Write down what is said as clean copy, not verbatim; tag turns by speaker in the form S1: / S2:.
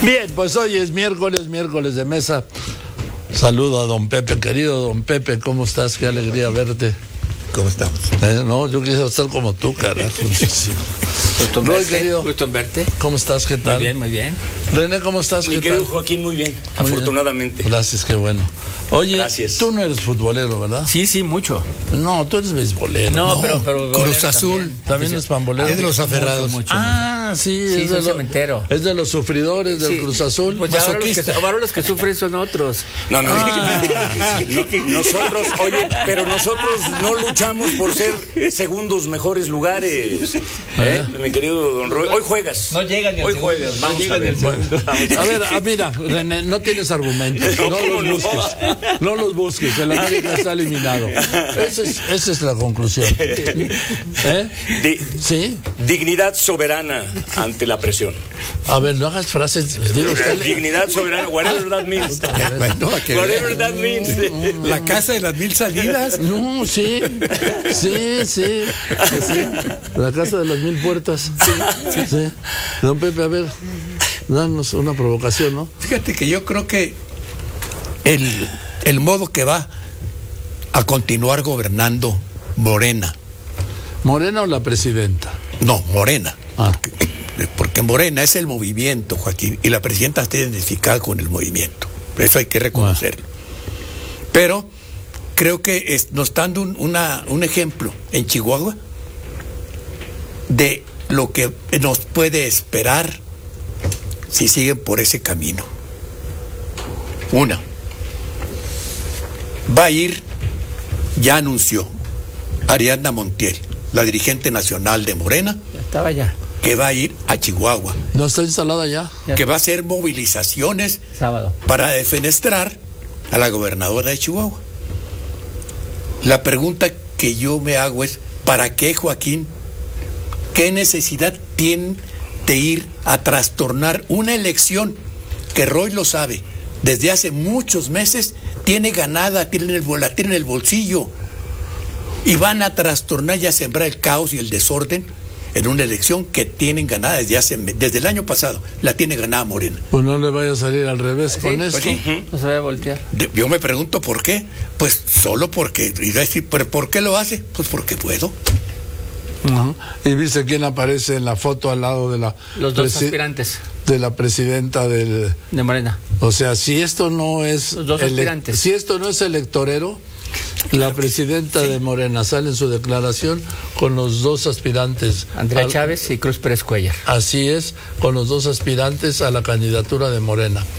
S1: Bien, pues hoy es miércoles de mesa. Saludo a don Pepe, querido don Pepe, ¿cómo estás? Qué alegría verte.
S2: ¿Cómo estamos?
S1: No, yo quisiera estar como tú, carajo.
S3: Gusto en verte.
S1: ¿Cómo estás? ¿Qué tal?
S3: Muy bien, muy bien.
S1: René, ¿cómo estás?
S4: Mi querido Joaquín, muy bien,
S1: Muy
S4: afortunadamente.
S1: bien. Gracias, qué bueno. Oye,
S4: Gracias.
S1: tú no eres futbolero, ¿verdad?
S3: Sí, mucho.
S1: No, tú eres beisbolero.
S3: No, pero
S2: Cruz Azul.
S1: También es pambolero.
S2: Es de los aferrados.
S3: Mucho.
S1: Ah, sí,
S3: Sí,
S1: es,
S3: soy
S1: de
S3: cementero.
S1: es de los sufridores del
S3: Sí.
S1: Cruz Azul.
S3: Pues ya ahora los que sufren son otros.
S4: No, nosotros, oye, pero nosotros no luchamos por ser segundos mejores lugares. Mi querido don Roy, hoy juegas.
S3: No llegan ni al
S4: Hoy
S3: segundo.
S4: juegas,
S3: No
S4: vamos
S3: llegan
S4: a
S3: ni
S4: ver.
S3: al segundo.
S1: A ver, mira, René, no tienes argumentos. No
S4: ¿cómo
S1: los
S4: no?
S1: busques. No los busques. El América está eliminado. Esa es la conclusión. ¿Sí?
S4: Dignidad soberana ante la presión.
S1: A ver, no hagas frases. Digo,
S4: Dignidad soberana, whatever that means.
S2: Bueno, a que vean.
S4: Whatever that means.
S2: La casa de las 1000 salidas.
S1: No, sí. La casa de las 1000 puertas. Sí. Don Pepe, a ver, danos una provocación, ¿no?
S2: Fíjate que yo creo que el modo que va a continuar gobernando Morena.
S1: ¿Morena o la presidenta?
S2: No, Morena.
S1: Ah.
S2: Porque Morena es el movimiento, Joaquín, y la presidenta está identificada con el movimiento. Eso hay que reconocerlo. Pero creo que nos está dando un ejemplo en Chihuahua de lo que nos puede esperar si siguen por ese camino. Va a ir, ya anunció Ariadna Montiel, la dirigente nacional de Morena,
S3: Ya estaba ya.
S2: que va a ir a Chihuahua,
S1: ¿No está instalada ya?
S2: que va a hacer movilizaciones
S3: Sábado.
S2: para defenestrar a la gobernadora de Chihuahua. La pregunta que yo me hago es, ¿para qué, Joaquín? ¿Qué necesidad tienen de ir a trastornar una elección que Roy lo sabe? Desde hace muchos meses tiene ganada, la tiene en el bolsillo, y van a trastornar y a sembrar el caos y el desorden en una elección que tienen ganada desde el año pasado, la tiene ganada Morena.
S1: Pues no le vaya a salir al revés con
S3: pues
S1: esto.
S3: sí. No se va a voltear.
S2: Yo me pregunto por qué. Pues solo porque, y va a decir, ¿pero por qué lo hace? Pues porque puedo.
S1: Ajá. ¿Y viste quién aparece en la foto al lado de la
S3: Los dos aspirantes
S1: de la presidenta del...
S3: de Morena.
S1: O sea, si esto no es
S3: Los dos aspirantes.
S1: si esto no es electorero, la presidenta de Morena sale en su declaración con los dos aspirantes.
S3: Andrea Chávez y Cruz Pérez Cuellar.
S1: Así es, con los dos aspirantes a la candidatura de Morena.